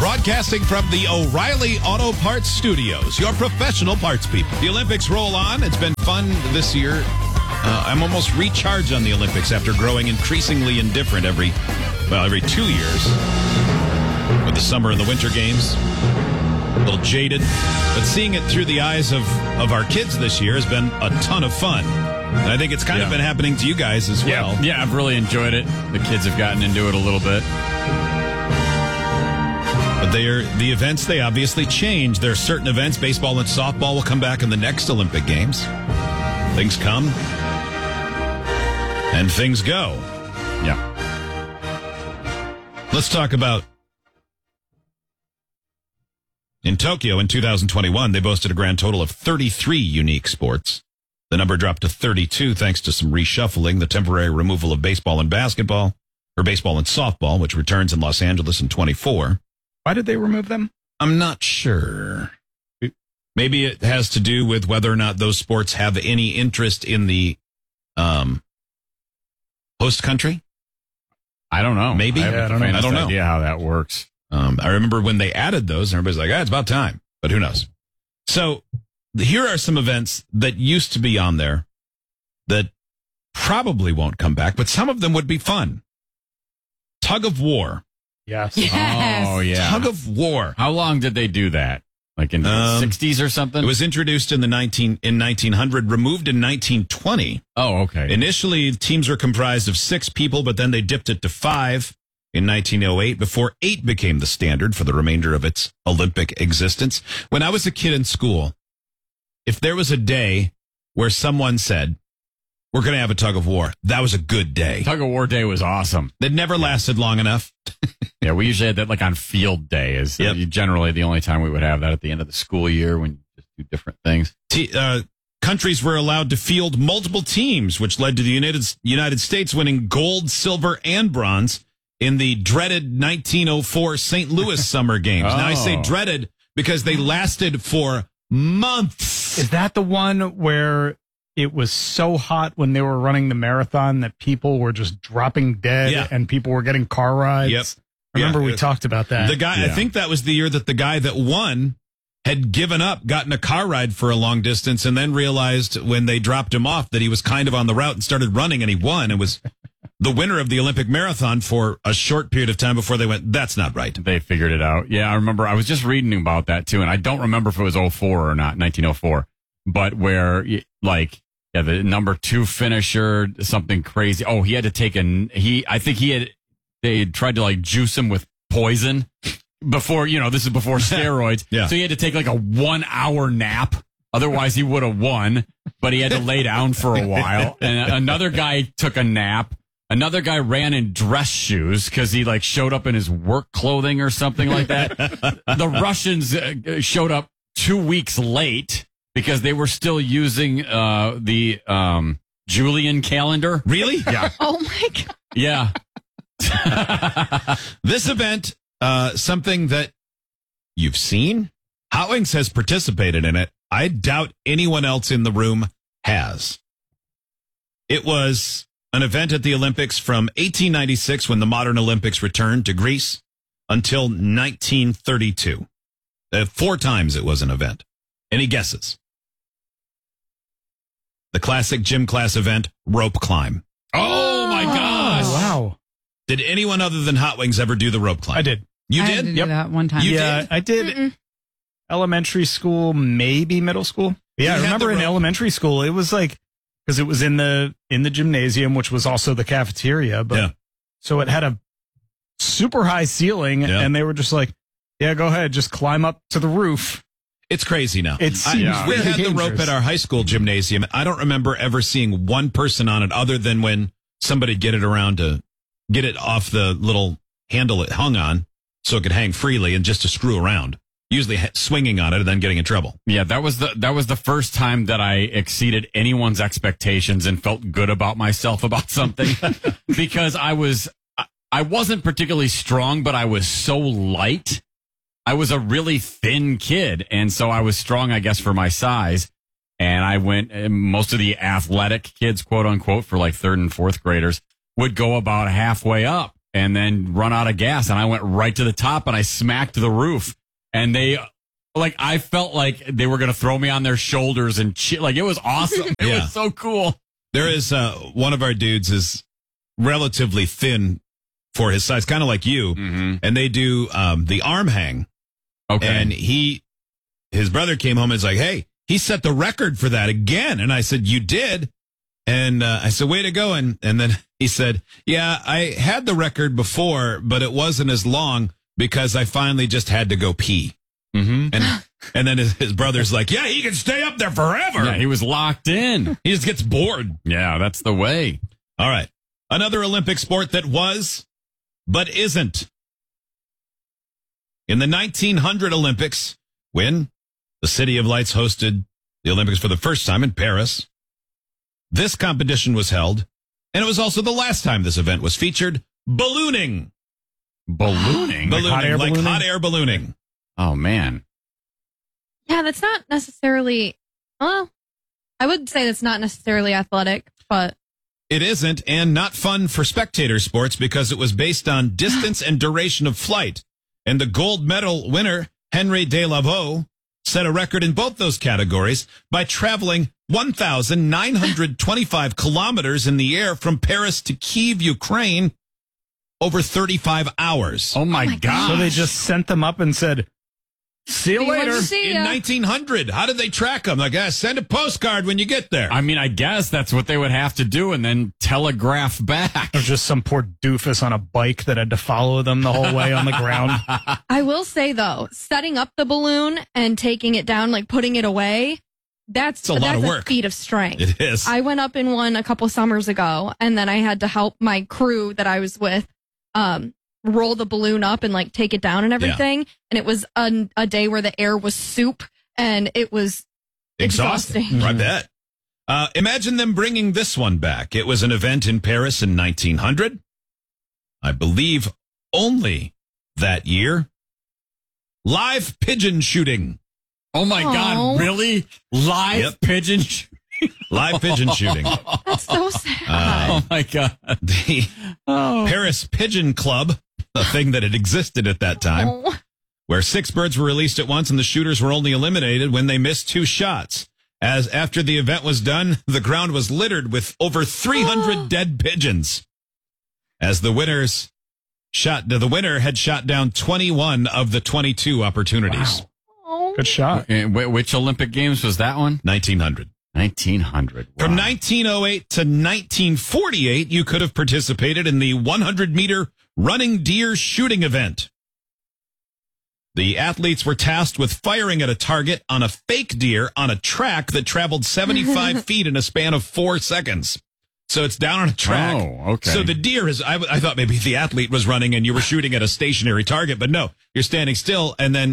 Broadcasting from the O'Reilly Auto Parts Studios, your professional parts people. The Olympics roll on. It's been fun this year. I'm almost recharged on the Olympics after growing increasingly indifferent every 2 years. With the summer and the winter games. A little jaded. But seeing it through the eyes of our kids this year has been a ton of fun. And I think it's kind of been happening to you guys as well. Yeah, I've really enjoyed it. The kids have gotten into it a little bit. But the events, they obviously change. There are certain events. Baseball and softball will come back in the next Olympic Games. Things come. And things go. Yeah. Let's talk about in Tokyo in 2021, they boasted a grand total of 33 unique sports. The number dropped to 32 thanks to some reshuffling, the temporary removal of baseball and basketball, or baseball and softball, which returns in Los Angeles in 24. Why did they remove them? I'm not sure. Maybe it has to do with whether or not those sports have any interest in the host country. I don't know. Maybe. I don't know. Idea how that works. I remember when they added those, and everybody's like, it's about time. But who knows? So here are some events that used to be on there that probably won't come back, but some of them would be fun. Tug of war. Yes. Oh, yeah. Tug of war. How long did they do that? Like in the 60s or something? It was introduced in 1900, removed in 1920. Oh, okay. Initially, teams were comprised of 6 people, but then they dipped it to 5 in 1908 before 8 became the standard for the remainder of its Olympic existence. When I was a kid in school, if there was a day where someone said, we're going to have a tug of war, that was a good day. Tug of war day was awesome. It never lasted long enough. Yeah, we usually had that like on field day is generally the only time we would have that at the end of the school year when you just do different things. Countries were allowed to field multiple teams, which led to the United States winning gold, silver, and bronze in the dreaded 1904 St. Louis Summer Games. Now, I say dreaded because they lasted for months. Is that the one where it was so hot when they were running the marathon that people were just dropping dead and people were getting car rides? Yep. Remember we talked about that. The guy, I think that was the year that the guy that won had given up, gotten a car ride for a long distance, and then realized when they dropped him off that he was kind of on the route and started running, and he won and was the winner of the Olympic marathon for a short period of time before they went, that's not right. They figured it out. Yeah, I remember. I was just reading about that, too, and I don't remember if it was 04 or not, 1904, but where, like, the number 2 finisher, something crazy. Oh, he had to take they had tried to like juice him with poison before, this is before steroids. So he had to take like a 1-hour nap. Otherwise he would have won, but he had to lay down for a while. And another guy took a nap. Another guy ran in dress shoes because he like showed up in his work clothing or something like that. The Russians showed up 2 weeks late because they were still using the Julian calendar. Really? Yeah. Oh my God. Yeah. This event, something that you've seen, Hot Wings has participated in it. I doubt anyone else in the room has. It was an event at the Olympics from 1896 when the modern Olympics returned to Greece until 1932. 4 times it was an event. Any guesses? The classic gym class event, rope climb. Oh my gosh. Wow. Did anyone other than Hot Wings ever do the rope climb? I did. You I did? had to do that one time. You did? I did. Mm-mm. Elementary school, maybe middle school. Yeah, I remember in elementary school, it was like, because it was in the gymnasium, which was also the cafeteria. But so it had a super high ceiling, and they were just like, yeah, go ahead, just climb up to the roof. It's crazy now. We had the rope at our high school gymnasium. I don't remember ever seeing one person on it other than when somebody get it around to get it off the little handle it hung on so it could hang freely and just to screw around. Usually swinging on it and then getting in trouble. Yeah, that was the first time that I exceeded anyone's expectations and felt good about myself about something because I wasn't particularly strong, but I was so light. I was a really thin kid, and so I was strong, I guess, for my size. And I went, most of the athletic kids, quote unquote, for like 3rd and 4th graders would go about halfway up. and then run out of gas. And I went right to the top and I smacked the roof. And I felt like they were going to throw me on their shoulders and like it was awesome. It was so cool. There is one of our dudes is relatively thin for his size, kind of like you. Mm-hmm. And they do the arm hang. Okay. And his brother came home and was like, hey, he set the record for that again. And I said, you did? And I said, way to go. And then he said, yeah, I had the record before, but it wasn't as long because I finally just had to go pee. Mm-hmm. And then his brother's like, yeah, he can stay up there forever. Yeah, he was locked in. He just gets bored. Yeah, that's the way. All right. Another Olympic sport that was, but isn't. In the 1900 Olympics, when the City of Lights hosted the Olympics for the first time in Paris, this competition was held, and it was also the last time this event was featured, ballooning. Ballooning? Like hot air ballooning. Oh, man. Yeah, that's not necessarily, well, I would say that's not necessarily athletic, but. It isn't, and not fun for spectator sports because it was based on distance and duration of flight. And the gold medal winner, Henry Delavaux, set a record in both those categories by traveling 1,925 kilometers in the air from Paris to Kyiv, Ukraine, over 35 hours. Oh, my God. So they just sent them up and said, see you later. In 1900, how did they track them? Like, send a postcard when you get there. I mean, I guess that's what they would have to do and then telegraph back. Or just some poor doofus on a bike that had to follow them the whole way on the ground. I will say, though, setting up the balloon and taking it down, like putting it away, that's a lot of work. A feat of strength. It is. I went up in one a couple summers ago, and then I had to help my crew that I was with roll the balloon up and like take it down and everything. Yeah. And it was a day where the air was soup and it was exhausting. I bet. Imagine them bringing this one back. It was an event in Paris in 1900. I believe only that year. Live pigeon shooting. Oh my God, really? Live pigeon shooting? Live pigeon shooting. That's so sad. Oh my God. The Paris Pigeon Club, a thing that had existed at that time, where 6 birds were released at once and the shooters were only eliminated when they missed 2 shots. As after the event was done, the ground was littered with over 300 dead pigeons. As the winner had shot down 21 of the 22 opportunities. Wow. Good shot. Which Olympic Games was that one? 1900. 1900. Wow. From 1908 to 1948, you could have participated in the 100-meter running deer shooting event. The athletes were tasked with firing at a target on a fake deer on a track that traveled 75 feet in a span of 4 seconds. So it's down on a track. Oh, okay. So the deer is, I thought maybe the athlete was running and you were shooting at a stationary target, but no, you're standing still and then...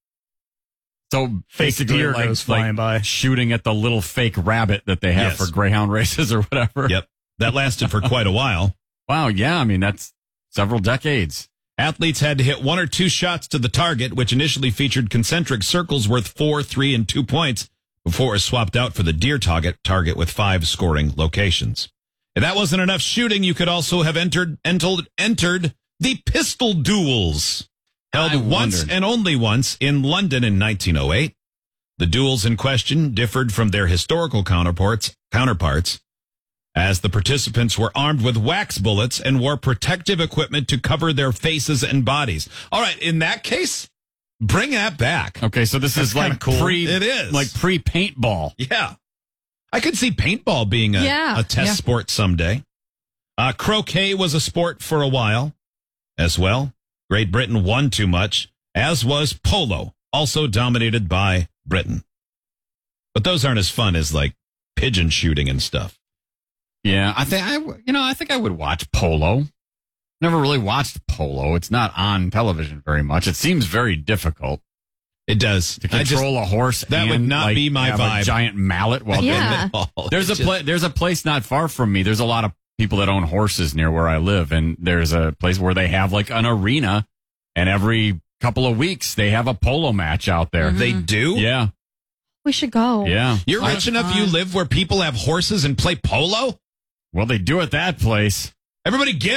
So basically, deer goes flying by, shooting at the little fake rabbit that they have for greyhound races or whatever. Yep, that lasted for quite a while. Wow, yeah, I mean that's several decades. Athletes had to hit 1 or 2 shots to the target, which initially featured concentric circles worth 4, 3, and 2 points, before it was swapped out for the deer target with 5 scoring locations. If that wasn't enough shooting, you could also have entered the pistol duels. Held once and only once in London in 1908. The duels in question differed from their historical counterparts, as the participants were armed with wax bullets and wore protective equipment to cover their faces and bodies. All right, in that case, bring that back. Okay, so this is like cool. It is like pre-paintball. Yeah, I could see paintball being a test sport someday. Croquet was a sport for a while as well. Great Britain won too much, as was polo, also dominated by Britain. But those aren't as fun as like pigeon shooting and stuff. Yeah, I think I would watch polo. Never really watched polo. It's not on television very much. It seems very difficult. It does to control a horse. That would not be my vibe. A giant mallet while doing it. There's a place not far from me. There's a lot of people that own horses near where I live, and there's a place where they have like an arena, and every couple of weeks they have a polo match out there. Mm-hmm. They do? Yeah. We should go. Yeah. You're rich enough you live where people have horses and play polo? Well, they do at that place. Everybody get them.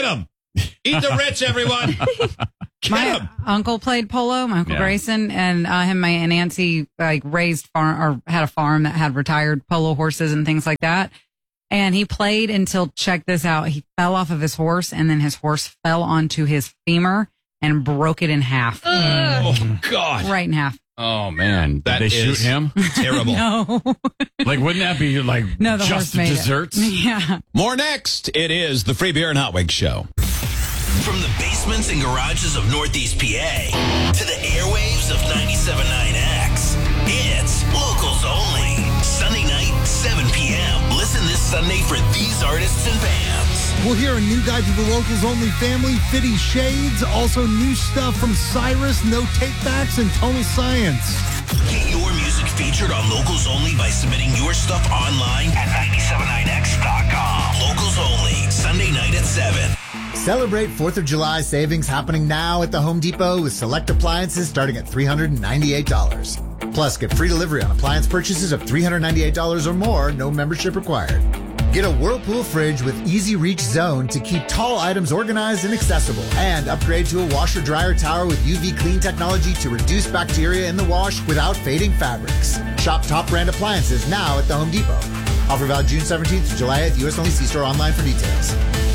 Eat the rich, everyone. My uncle played polo, my Uncle Grayson, and him and my Aunt Nancy raised had a farm that had retired polo horses and things like that. And he played until, check this out, he fell off of his horse, and then his horse fell onto his femur and broke it in half. Oh, God. Right in half. Oh, man. Did they shoot him? Terrible. No. Wouldn't that be no, the just horse desserts? Yeah. More next. It is the Free Beer and Hot Wings Show. From the basements and garages of Northeast PA to the airwaves of 97.9X, it's Locals Only. Sunday night, 7 p.m. Listen this Sunday for these artists and bands. We'll hear a new guy to the Locals Only family, 50 Shades. Also new stuff from Cyrus, No Takebacks, and Tonal Science. Get your music featured on Locals Only by submitting your stuff online at 979x.com. Locals Only, Sunday night at 7. Celebrate 4th of July savings happening now at the Home Depot with select appliances starting at $398. Plus, get free delivery on appliance purchases of $398 or more, no membership required. Get a Whirlpool fridge with Easy Reach Zone to keep tall items organized and accessible. And upgrade to a washer-dryer tower with UV clean technology to reduce bacteria in the wash without fading fabrics. Shop top brand appliances now at the Home Depot. Offer valid June 17th to July 8th. U.S. only. See store online for details.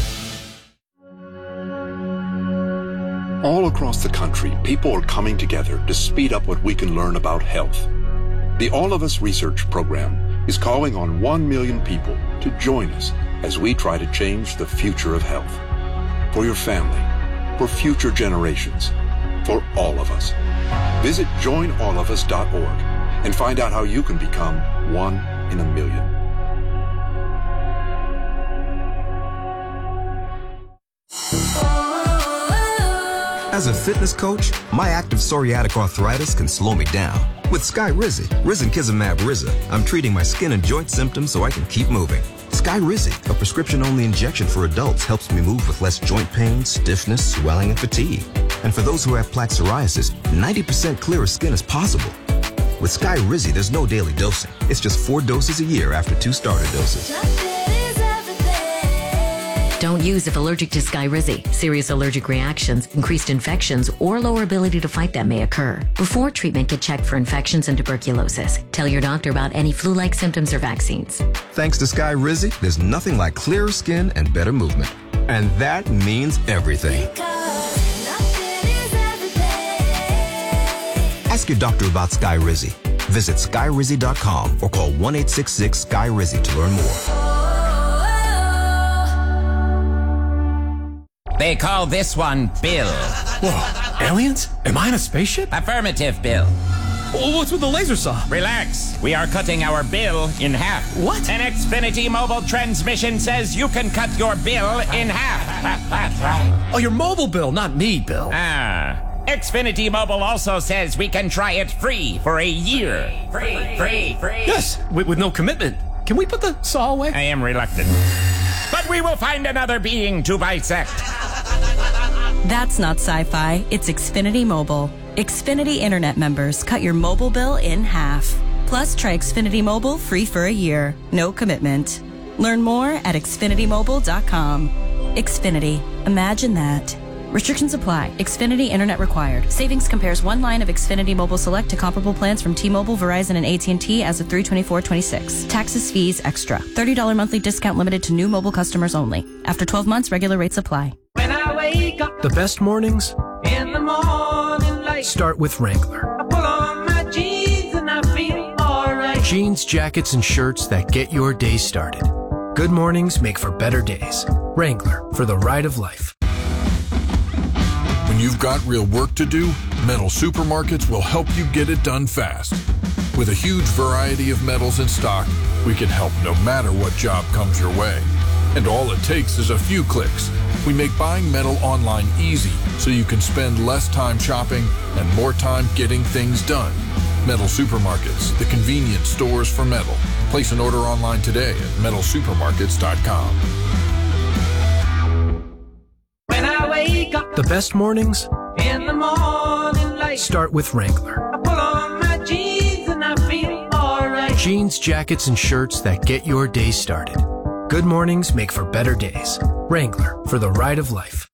All across the country, people are coming together to speed up what we can learn about health. The All of Us Research Program is calling on 1 million people to join us as we try to change the future of health. For your family, for future generations, for all of us. Visit joinallofus.org and find out how you can become 1 in a million. As a fitness coach, my active psoriatic arthritis can slow me down. With Skyrizi, risankizumab Riza, I'm treating my skin and joint symptoms so I can keep moving. Skyrizi, a prescription-only injection for adults, helps me move with less joint pain, stiffness, swelling, and fatigue. And for those who have plaque psoriasis, 90% clearer skin is possible. With Skyrizi, there's no daily dosing. It's just 4 doses a year after 2 starter doses. Don't use if allergic to Skyrizi. Serious allergic reactions, increased infections, or lower ability to fight them may occur. Before treatment, get checked for infections and tuberculosis. Tell your doctor about any flu-like symptoms or vaccines. Thanks to Skyrizi, there's nothing like clearer skin and better movement. And that means everything. Ask your doctor about Skyrizi. Visit Skyrizi.com or call 1-866-SKY-RIZI to learn more. They call this one Bill. Whoa, aliens? Am I in a spaceship? Affirmative, Bill. Well, what's with the laser saw? Relax. We are cutting our bill in half. What? An Xfinity mobile transmission says you can cut your bill in half. Oh, your mobile bill, not me, Bill. Xfinity Mobile also says we can try it free for a year. Free. Yes, with no commitment. Can we put the saw away? I am reluctant. But we will find another being to bisect. That's not sci-fi. It's Xfinity Mobile. Xfinity Internet members cut your mobile bill in half. Plus, try Xfinity Mobile free for a year. No commitment. Learn more at xfinitymobile.com. Xfinity. Imagine that. Restrictions apply. Xfinity Internet required. Savings compares one line of Xfinity Mobile Select to comparable plans from T-Mobile, Verizon, and AT&T as of 3/24/26. Taxes, fees, extra. $30 monthly discount limited to new mobile customers only. After 12 months, regular rates apply. When I wake up, the best mornings in the morning light, start with Wrangler. I pull on my jeans and I feel alright. Jeans, jackets, and shirts that get your day started. Good mornings make for better days. Wrangler, for the ride of life. When you've got real work to do, Metal Supermarkets will help you get it done fast. With a huge variety of metals in stock, we can help no matter what job comes your way. And all it takes is a few clicks. We make buying metal online easy so you can spend less time shopping and more time getting things done. Metal Supermarkets, the convenient stores for metal. Place an order online today at metalsupermarkets.com. When I wake up, the best mornings in the morning light, start with Wrangler. I pull on my jeans and I feel alright. Jeans, jackets, and shirts that get your day started. Good mornings make for better days. Wrangler, for the ride of life.